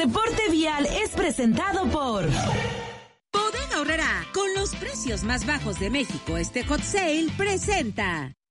reporte vial es presentado por Bodega Aurrerá, con los precios más bajos de México. Este Hot Sale presenta